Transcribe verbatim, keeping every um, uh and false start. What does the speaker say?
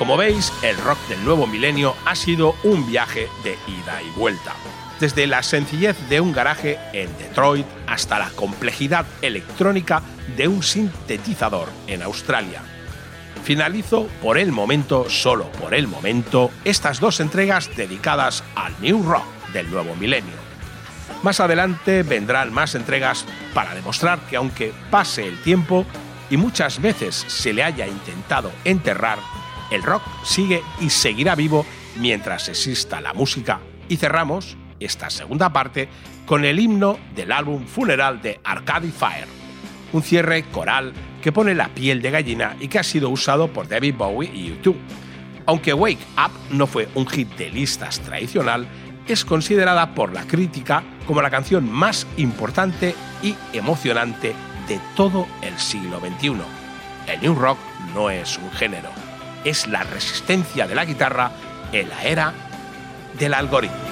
Como veis, el rock del nuevo milenio ha sido un viaje de ida y vuelta. Desde la sencillez de un garaje en Detroit hasta la complejidad electrónica de un sintetizador en Australia. Finalizo por el momento, solo por el momento, estas dos entregas dedicadas al New Rock del nuevo milenio. Más adelante vendrán más entregas para demostrar que aunque pase el tiempo y muchas veces se le haya intentado enterrar, el rock sigue y seguirá vivo mientras exista la música. Y cerramos esta segunda parte con el himno del álbum Funeral de Arcade Fire, un cierre coral que pone la piel de gallina y que ha sido usado por David Bowie y U dos. Aunque Wake Up no fue un hit de listas tradicional, es considerada por la crítica como la canción más importante y emocionante de todo el siglo veintiuno. El New Rock no es un género, es la resistencia de la guitarra en la era del algoritmo.